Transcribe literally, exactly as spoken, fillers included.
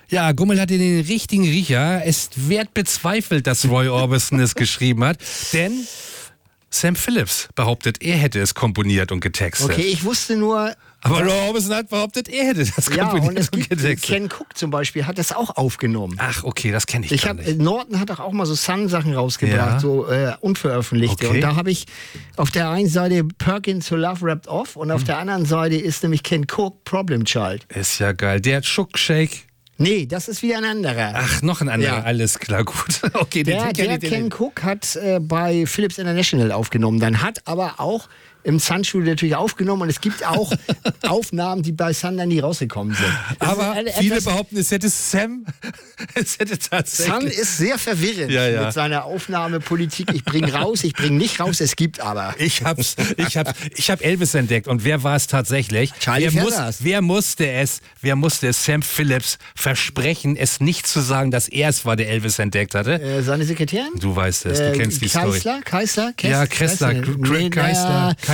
Ja, Gummel hatte den richtigen Riecher. Es wird bezweifelt, dass Roy Orbison es geschrieben hat, denn Sam Phillips behauptet, er hätte es komponiert und getextet. Okay, ich wusste nur... Aber Roy Orbison hat behauptet, er hätte das Ja, komponiert und es und gibt, getextet. Ken Cook zum Beispiel hat das auch aufgenommen. Ach, okay, das kenne ich, Ich gar hab, nicht. Norton hat doch auch mal so Sun-Sachen rausgebracht, Ja. so äh, unveröffentlichte. Okay. Und da habe ich auf der einen Seite Perkins to Love Wrapped Off und auf Hm. der anderen Seite ist nämlich Ken Cook Problem Child. Ist ja geil. Der Shook Shake. Nee, das ist wieder ein anderer. Ach, noch ein anderer. Ja. Alles klar, gut. Okay, der den kenn der ich, den- Ken Cook hat äh, bei Philips International aufgenommen. Dann hat aber auch im Sun-Studio natürlich aufgenommen und es gibt auch Aufnahmen, die bei Sun dann nie rausgekommen sind. Das Aber ist viele etwas- behaupten, es hätte Sam, es hätte tatsächlich... Sun ist sehr verwirrend Ja, ja. mit seiner Aufnahmepolitik. Ich bring raus, ich bring nicht raus, es gibt aber. Ich hab's, ich hab, ich hab Elvis entdeckt. Und wer war es tatsächlich? Charlie wer, muss, Feathers. wer musste es, wer musste es Sam Phillips versprechen, es nicht zu sagen, dass er es war, der Elvis entdeckt hatte? Äh, seine Sekretärin? Du weißt es, du Äh, kennst die Story. Kreisler? Kreisler? Kess- Ja, Kressler, Kreisler. Craig Nee, Kreisler. na,